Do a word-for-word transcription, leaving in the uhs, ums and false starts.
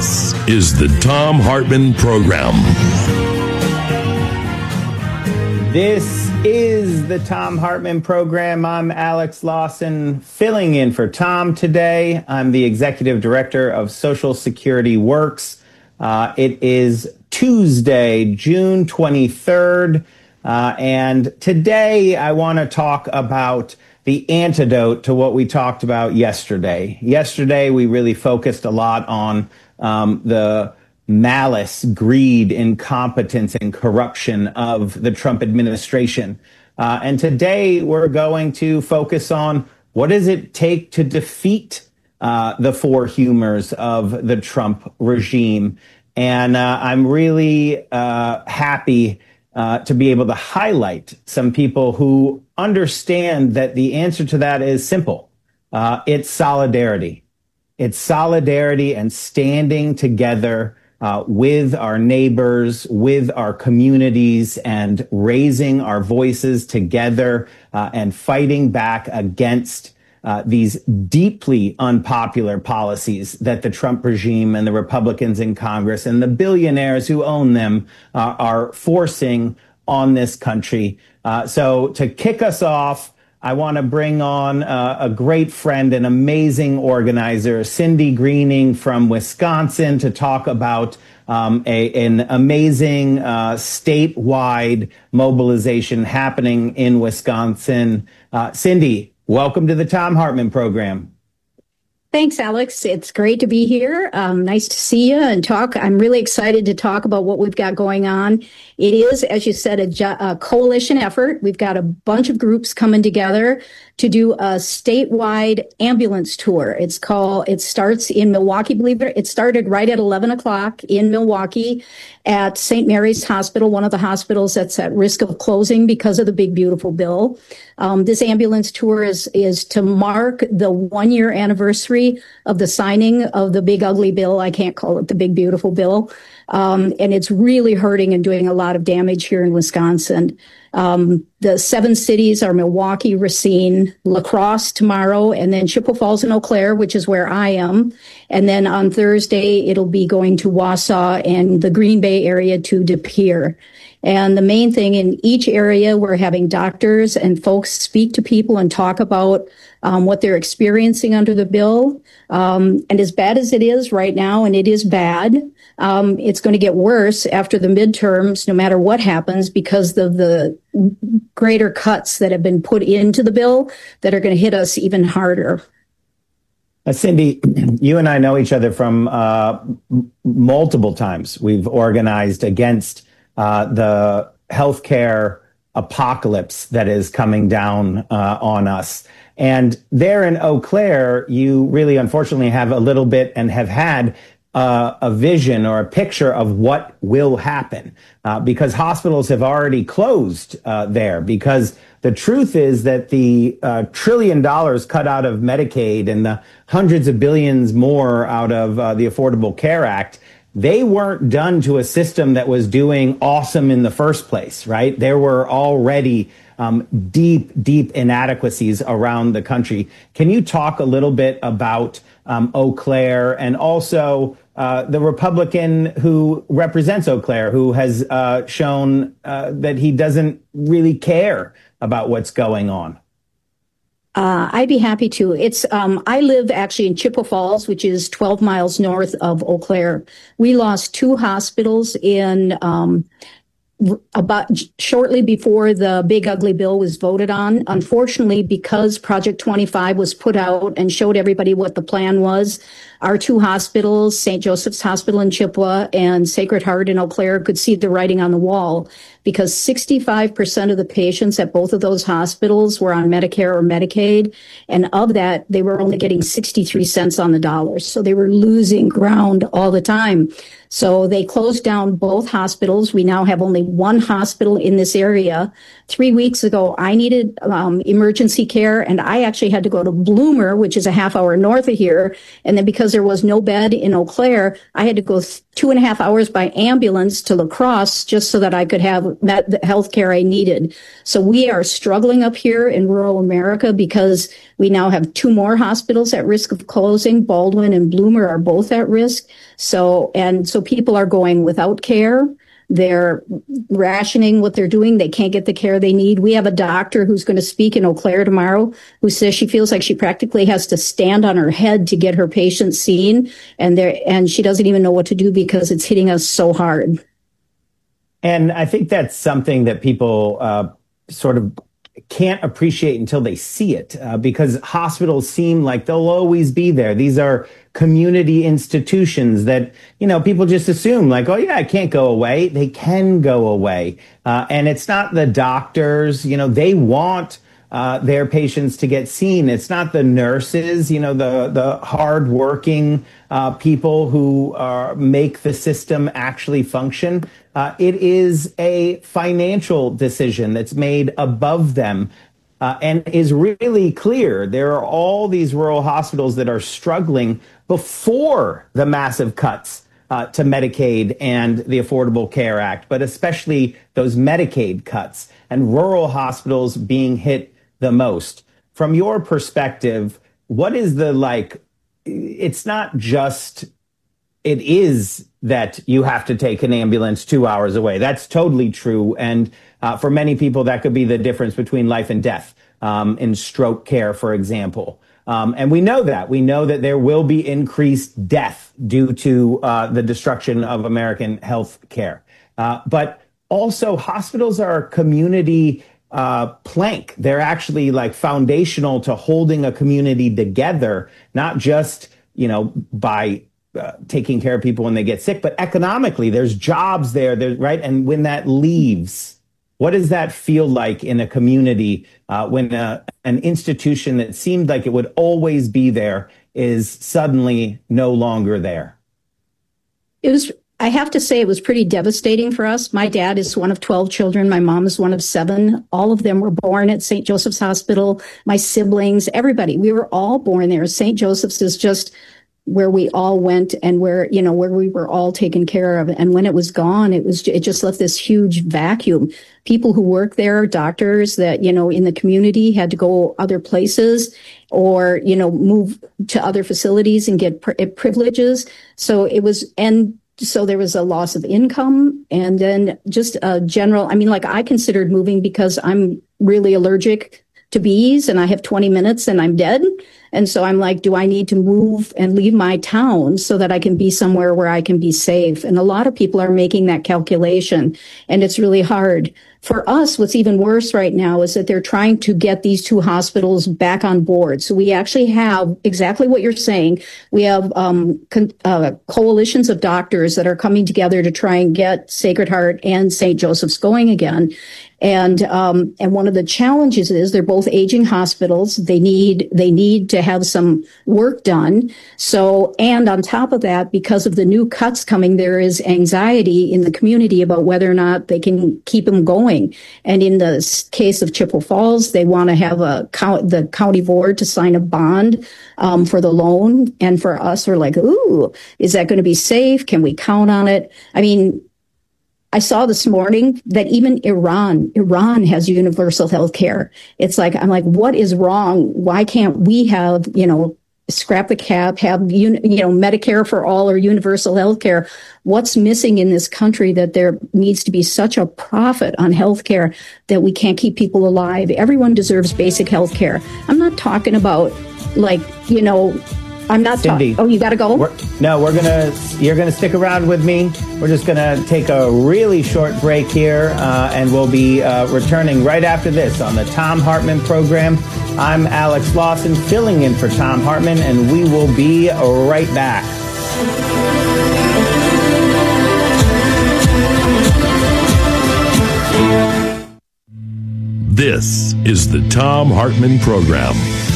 This is the Thom Hartmann Program. This is the Thom Hartmann Program. I'm Alex Lawson, filling in for Tom today. I'm the Executive Director of Social Security Works. Uh, it is Tuesday, June twenty-third, uh, and today I want to talk about the antidote to what we talked about yesterday. Yesterday, we really focused a lot on um, the malice, greed, incompetence, and corruption of the Trump administration. Uh, and today, we're going to focus on what does it take to defeat uh, the four humors of the Trump regime. And uh, I'm really uh, happy Uh, to be able to highlight some people who understand that the answer to that is simple. Uh, it's solidarity. It's solidarity and standing together uh, with our neighbors, with our communities, and raising our voices together uh, and fighting back against Uh, these deeply unpopular policies that the Trump regime and the Republicans in Congress and the billionaires who own them uh, are forcing on this country. Uh, so to kick us off, I want to bring on uh, a great friend, an amazing organizer, Cindy Greening from Wisconsin, to talk about um, a, an amazing uh, statewide mobilization happening in Wisconsin. Uh, Cindy, welcome to the Thom Hartmann Program. Thanks, Alex. It's great to be here. Um, nice to see you and talk. I'm really excited to talk about what we've got going on. It is, as you said, a, a coalition effort. We've got a bunch of groups coming together to do a statewide ambulance tour. It's called, it starts in Milwaukee, believe it, it started right at eleven o'clock in Milwaukee at Saint Mary's Hospital, one of the hospitals that's at risk of closing because of the Big Beautiful Bill. Um, this ambulance tour is, is to mark the one year anniversary of the signing of the Big Ugly Bill. I can't call it the Big Beautiful Bill. Um, and it's really hurting and doing a lot of damage here in Wisconsin. Um, the seven cities are Milwaukee, Racine, La Crosse tomorrow, and then Chippewa Falls and Eau Claire, which is where I am. And then on Thursday, it'll be going to Wausau and the Green Bay area to De Pere. And the main thing in each area, we're having doctors and folks speak to people and talk about um, what they're experiencing under the bill. Um, and as bad as it is right now, and it is bad, um, it's going to get worse after the midterms, no matter what happens, because of the greater cuts that have been put into the bill that are going to hit us even harder. Uh, Cindy, you and I know each other from uh, m- multiple times. We've organized against Uh, the healthcare apocalypse that is coming down uh, on us. And there in Eau Claire, you really unfortunately have a little bit and have had uh, a vision or a picture of what will happen uh, because hospitals have already closed uh, there. Because the truth is that the uh, trillion dollars cut out of Medicaid and the hundreds of billions more out of uh, the Affordable Care Act, they weren't done to a system that was doing awesome in the first place, right? There were already um, deep, deep inadequacies around the country. Can you talk a little bit about um, Eau Claire and also uh, the Republican who represents Eau Claire, who has uh, shown uh, that he doesn't really care about what's going on? Uh, I'd be happy to. It's um, I live actually in Chippewa Falls, which is twelve miles north of Eau Claire. We lost two hospitals in um, about shortly before the Big Ugly Bill was voted on. Unfortunately, because Project twenty-five was put out and showed everybody what the plan was, our two hospitals, Saint Joseph's Hospital in Chippewa and Sacred Heart in Eau Claire, could see the writing on the wall because sixty-five percent of the patients at both of those hospitals were on Medicare or Medicaid. And of that, they were only getting sixty-three cents on the dollar. So they were losing ground all the time. So they closed down both hospitals. We now have only one hospital in this area. Three weeks ago, I needed um, emergency care, and I actually had to go to Bloomer, which is a half hour north of here. And then because there was no bed in Eau Claire, I had to go th- two and a half hours by ambulance to La Crosse just so that I could have met the health care I needed. So we are struggling up here in rural America because we now have two more hospitals at risk of closing. Baldwin and Bloomer are both at risk. So, and so people are going without care. They're rationing what they're doing. They can't get the care they need. We have a doctor who's going to speak in Eau Claire tomorrow who says she feels like she practically has to stand on her head to get her patients seen. And there, and she doesn't even know what to do because it's hitting us so hard. And I think that's something that people uh, sort of can't appreciate until they see it, uh, because hospitals seem like they'll always be there. These are community institutions that, you know, people just assume like, oh, yeah, I can't go away. They can go away. Uh, and it's not the doctors, you know, they want uh, their patients to get seen. It's not the nurses, you know, the, the hardworking uh, people who uh, make the system actually function. Uh, it is a financial decision that's made above them. Uh, and is really clear. There are all these rural hospitals that are struggling before the massive cuts uh, to Medicaid and the Affordable Care Act, but especially those Medicaid cuts and rural hospitals being hit the most. From your perspective, what is the, like, it's not just, it is that you have to take an ambulance two hours away. That's totally true. And uh, for many people, that could be the difference between life and death um, in stroke care, for example. Um, and we know that. We know that there will be increased death due to uh, the destruction of American health care. Uh, but also, hospitals are a community uh, plank. They're actually like foundational to holding a community together, not just, you know, by Uh, taking care of people when they get sick, but economically, there's jobs there, there, right? And when that leaves, what does that feel like in a community uh, when uh, an institution that seemed like it would always be there is suddenly no longer there? It was, I have to say, it was pretty devastating for us. My dad is one of twelve children. My mom is one of seven. All of them were born at Saint Joseph's Hospital. My siblings, everybody, we were all born there. Saint Joseph's is just where we all went and where, you know, where we were all taken care of. And when it was gone, it was, it just left this huge vacuum. People who work there, doctors that, you know, in the community had to go other places or, you know, move to other facilities and get pri- privileges. So it was, and so there was a loss of income and then just a general, I mean, like I considered moving because I'm really allergic to bees and I have twenty minutes and I'm dead. And so I'm like, do I need to move and leave my town so that I can be somewhere where I can be safe? And a lot of people are making that calculation and it's really hard. For us, what's even worse right now is that they're trying to get these two hospitals back on board. So we actually have exactly what you're saying. We have um, con- uh, coalitions of doctors that are coming together to try and get Sacred Heart and Saint Joseph's going again. And um, and one of the challenges is they're both aging hospitals. They need they need to have some work done. So, and on top of that, because of the new cuts coming, there is anxiety in the community about whether or not they can keep them going. And in the case of Chippewa Falls, they want to have a the county board to sign a bond um, for the loan. And for us, we're like, ooh, is that going to be safe? Can we count on it? I mean, I saw this morning that even Iran, Iran has universal health care. It's like, I'm like, what is wrong? Why can't we have, you know, scrap the cap, have, you know, Medicare for all or universal health care? What's missing in this country that there needs to be such a profit on health care that we can't keep people alive? Everyone deserves basic health care. I'm not talking about like, you know, I'm not talking. Oh, you got to go? We're, no, we're going to, you're going to stick around with me. We're just going to take a really short break here, uh, and we'll be uh, returning right after this on the Thom Hartmann program. I'm Alex Lawson, filling in for Thom Hartmann, and we will be right back. This is the Thom Hartmann program.